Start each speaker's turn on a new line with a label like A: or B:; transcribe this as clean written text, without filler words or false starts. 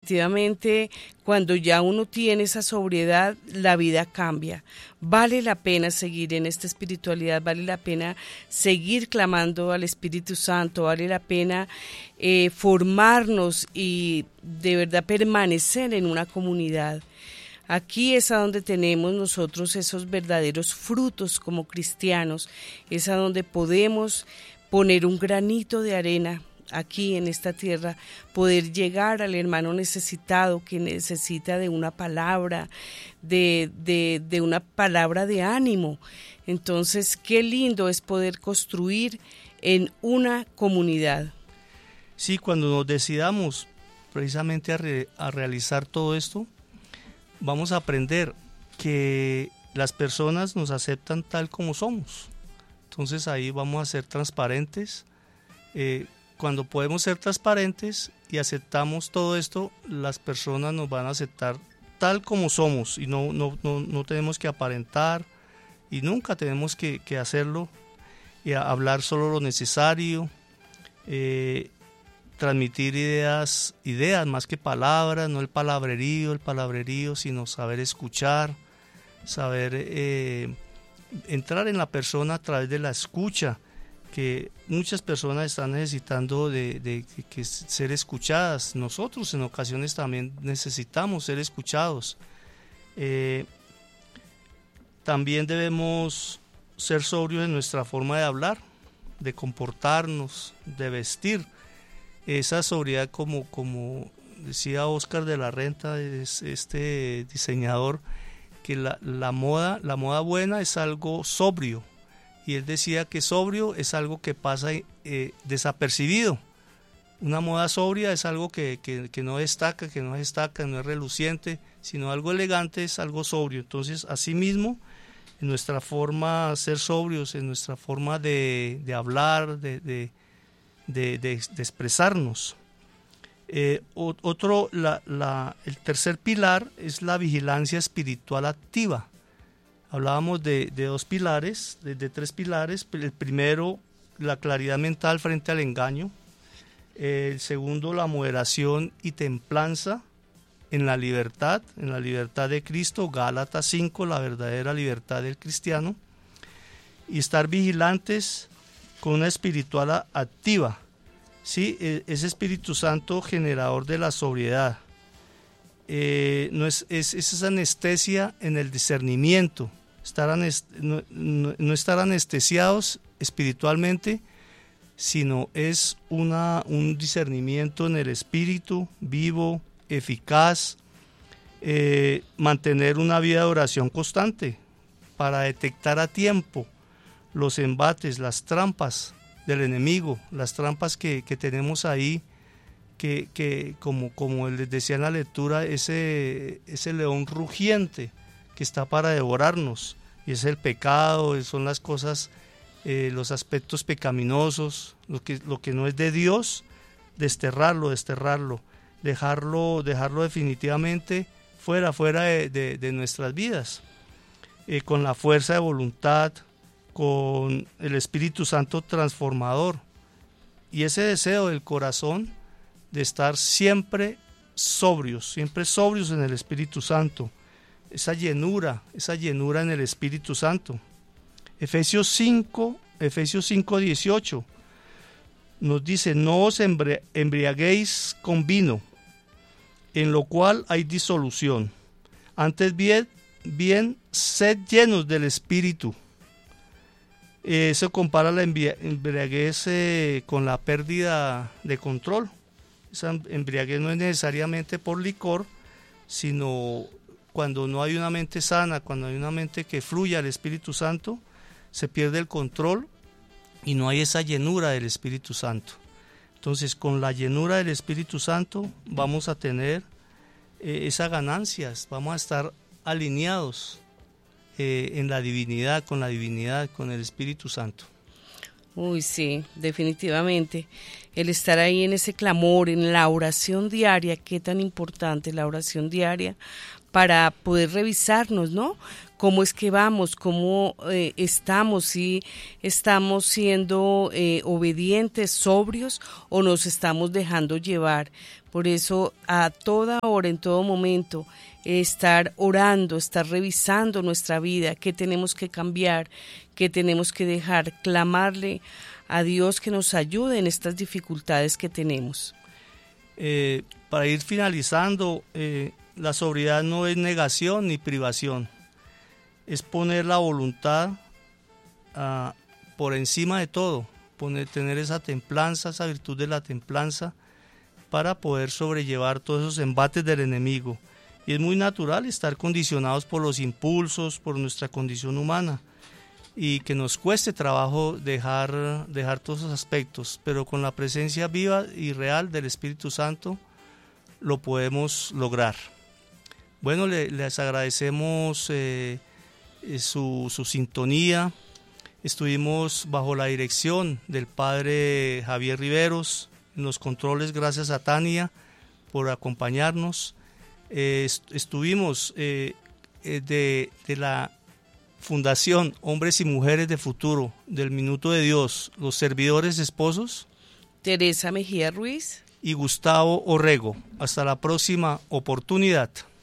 A: definitivamente cuando ya uno tiene esa sobriedad, la vida cambia. Vale la pena seguir en esta espiritualidad, vale la pena seguir clamando al Espíritu Santo, vale la pena formarnos y de verdad permanecer en una comunidad. Aquí es a donde tenemos nosotros esos verdaderos frutos como cristianos, es a donde podemos poner un granito de arena aquí en esta tierra, poder llegar al hermano necesitado que necesita de una palabra, de una palabra de ánimo. Entonces, qué lindo es poder construir en una comunidad.
B: Sí, cuando nos decidamos precisamente a realizar todo esto, vamos a aprender que las personas nos aceptan tal como somos. Entonces ahí vamos a ser transparentes. Cuando podemos ser transparentes y aceptamos todo esto, las personas nos van a aceptar tal como somos y no tenemos que aparentar y nunca tenemos que hacerlo y hablar solo lo necesario, transmitir ideas más que palabras, no el palabrerío, sino saber escuchar, saber entrar en la persona a través de la escucha, que muchas personas están necesitando de ser escuchadas. Nosotros en ocasiones también necesitamos ser escuchados. También debemos ser sobrios en nuestra forma de hablar, de comportarnos, de vestir. Esa sobriedad, como decía Oscar de la Renta, este diseñador, que la moda buena es algo sobrio. Y él decía que sobrio es algo que pasa desapercibido. Una moda sobria es algo que no destaca, no es reluciente, sino algo elegante es algo sobrio. Entonces, asimismo, en nuestra forma de ser sobrios, en nuestra forma de hablar, de expresarnos. El tercer pilar es la vigilancia espiritual activa. Hablábamos de dos pilares, de tres pilares. El primero, la claridad mental frente al engaño. El segundo, la moderación y templanza en la libertad de Cristo, Gálatas 5, la verdadera libertad del cristiano. Y estar vigilantes con una espiritual activa. Sí, ese Espíritu Santo generador de la sobriedad. No es esa anestesia en el discernimiento. No estar anestesiados espiritualmente, sino es un discernimiento en el espíritu vivo, eficaz, mantener una vida de oración constante para detectar a tiempo los embates, las trampas del enemigo, las trampas que tenemos ahí, que como les decía en la lectura, ese león rugiente que está para devorarnos, y es el pecado, son las cosas, los aspectos pecaminosos, lo que no es de Dios, desterrarlo, dejarlo definitivamente fuera de nuestras vidas, con la fuerza de voluntad, con el Espíritu Santo transformador, y ese deseo del corazón de estar siempre sobrios en el Espíritu Santo, esa llenura en el Espíritu Santo. Efesios 5:18 nos dice: no os embriaguéis con vino, en lo cual hay disolución, antes bien sed llenos del Espíritu. Eso compara la embriaguez con la pérdida de control. Esa embriaguez no es necesariamente por licor, sino cuando no hay una mente sana, cuando hay una mente que fluye al Espíritu Santo, se pierde el control y no hay esa llenura del Espíritu Santo. Entonces, con la llenura del Espíritu Santo vamos a tener esas ganancias, vamos a estar alineados en la divinidad, con el Espíritu Santo.
A: Uy, sí, definitivamente. El estar ahí en ese clamor, en la oración diaria, qué tan importante la oración diaria para poder revisarnos, ¿no? ¿Cómo es que vamos? ¿Cómo estamos? ¿Si estamos siendo obedientes, sobrios o nos estamos dejando llevar? Por eso, a toda hora, en todo momento, estar orando, estar revisando nuestra vida, qué tenemos que cambiar, qué tenemos que dejar, clamarle a Dios que nos ayude en estas dificultades que tenemos.
B: Para ir finalizando, la sobriedad no es negación ni privación, es poner la voluntad por encima de todo, tener esa templanza, esa virtud de la templanza para poder sobrellevar todos esos embates del enemigo. Y es muy natural estar condicionados por los impulsos, por nuestra condición humana, y que nos cueste trabajo dejar todos esos aspectos, pero con la presencia viva y real del Espíritu Santo lo podemos lograr. Bueno, les agradecemos su sintonía. Estuvimos bajo la dirección del Padre Javier Riveros, en los controles, gracias a Tania por acompañarnos. Estuvimos de la Fundación Hombres y Mujeres de Futuro, del Minuto de Dios, los servidores esposos
A: Teresa Mejía Ruiz
B: y Gustavo Orrego. Hasta la próxima oportunidad.